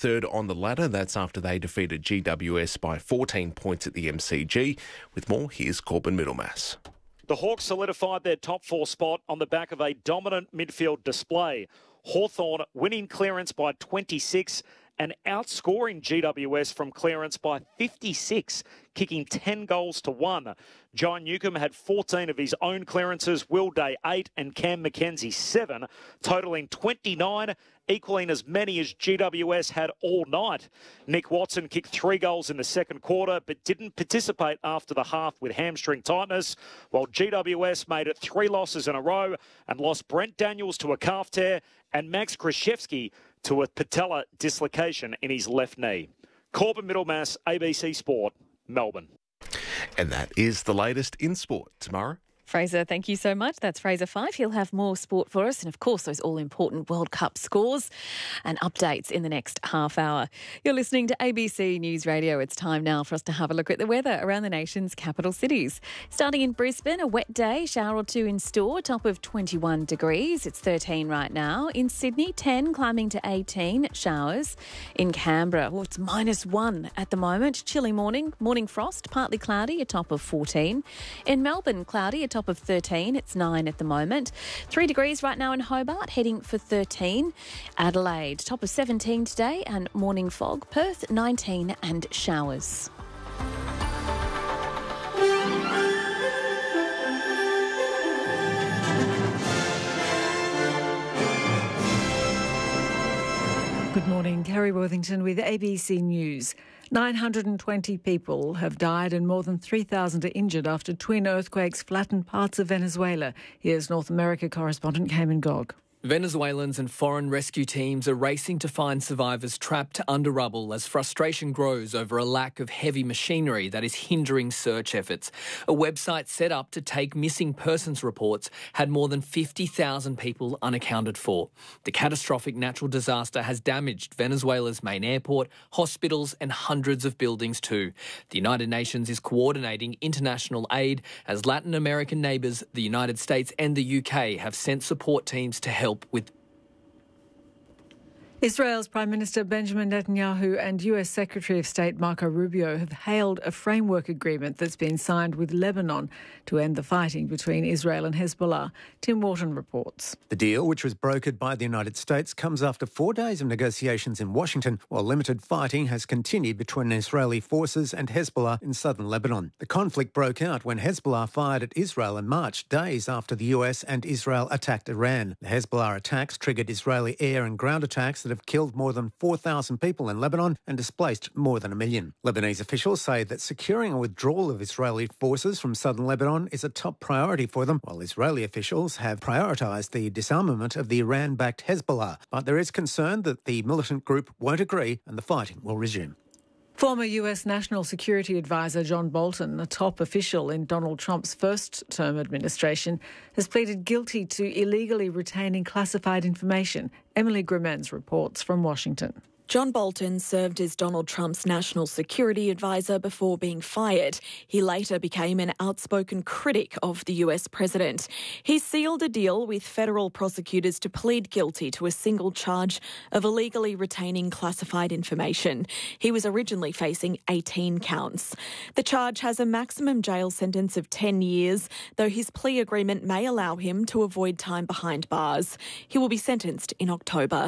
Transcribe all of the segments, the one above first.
third on the ladder. That's after they defeated GWS by 14 points at the MCG. With more, here's Corbin Middlemass. The Hawks solidified their top four spot on the back of a dominant midfield display. Hawthorn winning clearance by 26 and outscoring GWS from clearance by 56, kicking 10 goals to 1. John Newcomb had 14 of his own clearances, Will Day 8 and Cam Mackenzie 7, totalling 29, equaling as many as GWS had all night. Nick Watson kicked 3 goals in the second quarter but didn't participate after the half with hamstring tightness, while GWS made it 3 losses in a row and lost Brent Daniels to a calf tear and Max Krzyzewski to a patella dislocation in his left knee. Corbin Middlemass, ABC Sport, Melbourne. And that is the latest in sport. Tomorrow. Fraser, thank you so much. That's Fraser 5. He'll have more sport for us and, of course, those all-important World Cup scores and updates in the next half hour. You're listening to ABC News Radio. It's time now for us to have a look at the weather around the nation's capital cities. Starting in Brisbane, a wet day, shower or two in store, top of 21 degrees. It's 13 right now. In Sydney, 10, climbing to 18, showers. In Canberra, it's -1 at the moment. Chilly morning frost, partly cloudy, a top of 14. In Melbourne, cloudy, a top of 13. It's 9 at the moment. 3 degrees right now in Hobart, heading for 13. Adelaide, top of 17 today and morning fog. Perth, 19 and showers. Good morning, Kerry Worthington with ABC News. 920 people have died and more than 3,000 are injured after twin earthquakes flattened parts of Venezuela. Here's North America correspondent Cayman Gog. Venezuelans and foreign rescue teams are racing to find survivors trapped under rubble as frustration grows over a lack of heavy machinery that is hindering search efforts. A website set up to take missing persons reports had more than 50,000 people unaccounted for. The catastrophic natural disaster has damaged Venezuela's main airport, hospitals and hundreds of buildings too. The United Nations is coordinating international aid as Latin American neighbours, the United States and the UK have sent support teams to help with. Israel's Prime Minister Benjamin Netanyahu and US Secretary of State Marco Rubio have hailed a framework agreement that's been signed with Lebanon to end the fighting between Israel and Hezbollah. Tim Wharton reports. The deal, which was brokered by the United States, comes after 4 days of negotiations in Washington, while limited fighting has continued between Israeli forces and Hezbollah in southern Lebanon. The conflict broke out when Hezbollah fired at Israel in March, days after the US and Israel attacked Iran. The Hezbollah attacks triggered Israeli air and ground attacks that have killed more than 4,000 people in Lebanon and displaced more than 1 million. Lebanese officials say that securing a withdrawal of Israeli forces from southern Lebanon is a top priority for them, while Israeli officials have prioritised the disarmament of the Iran-backed Hezbollah. But there is concern that the militant group won't agree and the fighting will resume. Former US National Security Advisor John Bolton, a top official in Donald Trump's first-term administration, has pleaded guilty to illegally retaining classified information. Emily Grimmens reports from Washington. John Bolton served as Donald Trump's national security advisor before being fired. He later became an outspoken critic of the US president. He sealed a deal with federal prosecutors to plead guilty to a single charge of illegally retaining classified information. He was originally facing 18 counts. The charge has a maximum jail sentence of 10 years, though his plea agreement may allow him to avoid time behind bars. He will be sentenced in October.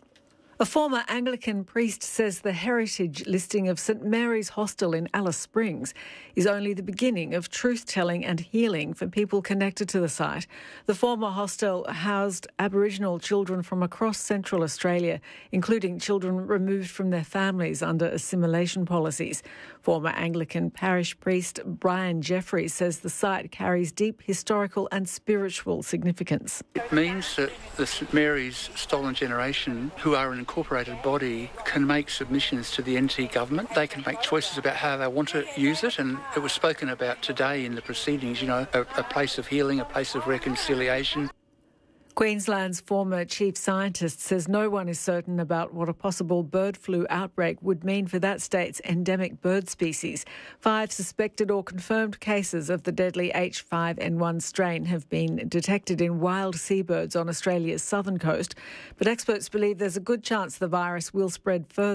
A former Anglican priest says the heritage listing of St Mary's Hostel in Alice Springs is only the beginning of truth-telling and healing for people connected to the site. The former hostel housed Aboriginal children from across Central Australia, including children removed from their families under assimilation policies. Former Anglican parish priest Brian Jeffries says the site carries deep historical and spiritual significance. It means that the St Mary's Stolen Generation, who are an incorporated body, can make submissions to the NT government. They can make choices about how they want to use it, and it was spoken about today in the proceedings, a place of healing, a place of reconciliation. Queensland's former chief scientist says no one is certain about what a possible bird flu outbreak would mean for that state's endemic bird species. 5 suspected or confirmed cases of the deadly H5N1 strain have been detected in wild seabirds on Australia's southern coast, but experts believe there's a good chance the virus will spread further